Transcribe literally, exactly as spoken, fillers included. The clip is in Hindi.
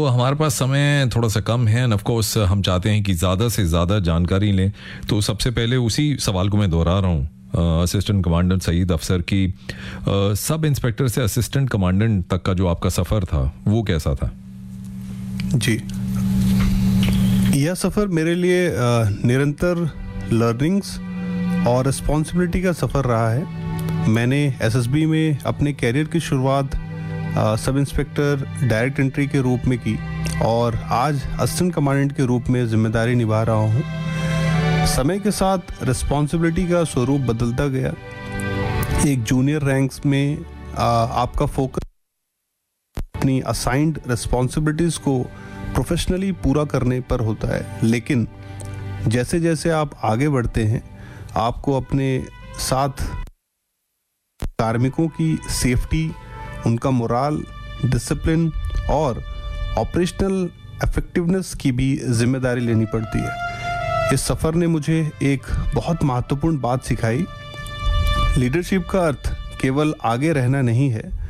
हमारे पास समय थोड़ा सा कम है, एंड ऑफ कोर्स हम चाहते हैं कि ज़्यादा से ज़्यादा जानकारी लें। तो सबसे पहले उसी सवाल को मैं दोहरा रहा हूँ असिस्टेंट कमांडेंट सईद अफसर की, सब इंस्पेक्टर से असिस्टेंट कमांडेंट तक का जो आपका सफ़र था वो कैसा था? जी, यह सफ़र मेरे लिए निरंतर लर्निंग्स और रिस्पॉन्सिबिलिटी का सफ़र रहा है। मैंने एसएसबी में अपने कैरियर की शुरुआत सब इंस्पेक्टर डायरेक्ट एंट्री के रूप में की और आज असिस्टेंट कमांडेंट के रूप में जिम्मेदारी निभा रहा हूँ। समय के साथ रिस्पॉन्सिबिलिटी का स्वरूप बदलता गया। एक जूनियर रैंक्स में आ, आपका फोकस अपनी असाइंड रिस्पॉन्सिबिलिटीज़ को प्रोफेशनली पूरा करने पर होता है, लेकिन जैसे जैसे आप आगे बढ़ते हैं आपको अपने साथ कार्मिकों की सेफ्टी, उनका मोराल, डिसिप्लिन और ऑपरेशनल इफेक्टिवनेस की भी जिम्मेदारी लेनी पड़ती है। इस सफ़र ने मुझे एक बहुत महत्वपूर्ण बात सिखाई। लीडरशिप का अर्थ केवल आगे रहना नहीं है,